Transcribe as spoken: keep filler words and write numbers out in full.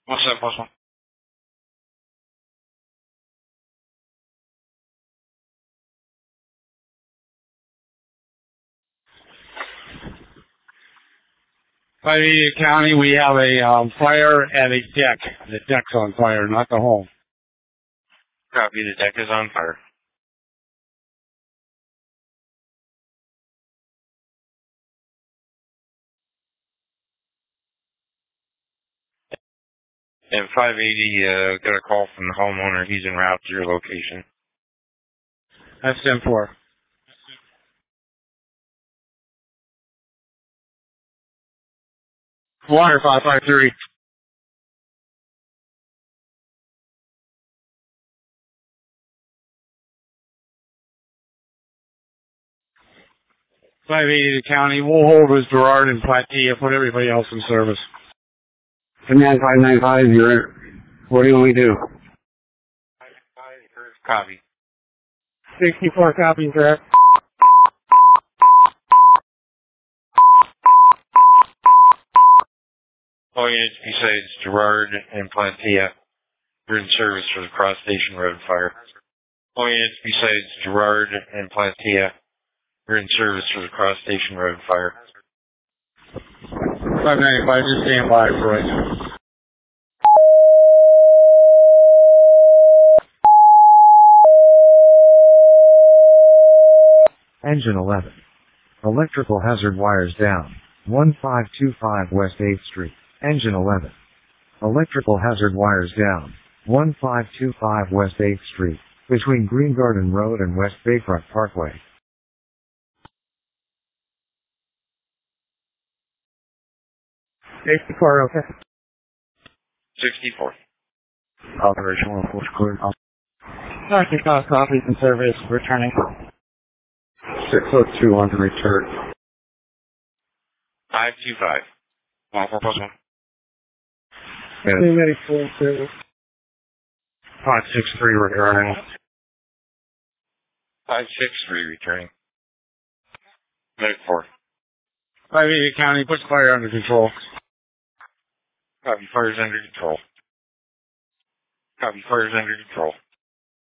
What's that, plus one? Five County, we have a um, fire at a deck. The deck's on fire, not the home. Copy, the deck is on fire. And five eighty, uh, got a call from the homeowner. He's en route to your location. That's ten four. Water five five three. five eighty the county. We'll hold as Gerard and Platia. Put everybody else in service. Command five nine five, you're, what do you want me to do? Copy. sixty-four copies, sir. All units besides Gerard and Platia, you're in service for the Cross Station Road fire. All units besides Gerard and Platia, you're in service for the Cross Station Road fire. five ninety-five, just stand by for right now. Engine eleven. Electrical hazard wires down. one five two five West eighth Street. Engine eleven. Electrical hazard wires down. one five two five West eighth Street. Between Green Garden Road and West Bayfront Parkway. sixty-four, okay. sixty-four. Operation one full clear. Doctor Call copies in service, returning. six oh two on the return. five two five. One four plus one. Yes. Ready full service. five six three returning. five six three returning. Medic four. five eighty County, puts fire under control. Copy, fire's under control. Copy, fire's under control.